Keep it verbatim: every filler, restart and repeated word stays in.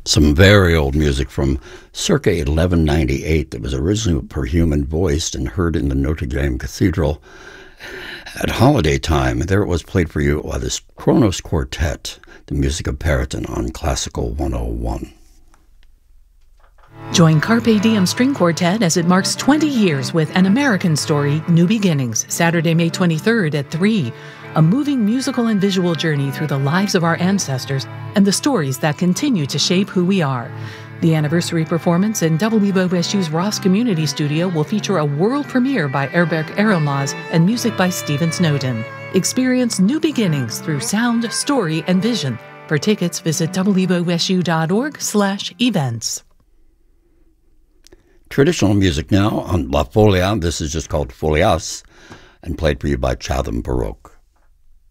Some very old music from circa eleven ninety-eight that was originally perhuman voiced and heard in the Notre Dame Cathedral at holiday time. There it was, played for you by this Kronos Quartet, the music of Periton on Classical one oh one. Join Carpe Diem String Quartet as it marks twenty years with An American Story, New Beginnings, Saturday, May twenty-third at three. A moving musical and visual journey through the lives of our ancestors and the stories that continue to shape who we are. The anniversary performance in W O S U's Ross Community Studio will feature a world premiere by Erberk Erilmaz and music by Stephen Snowden. Experience new beginnings through sound, story, and vision. For tickets, visit W O S U dot org slash events. Traditional music now on La Folia. This is just called Folias and played for you by Chatham Baroque.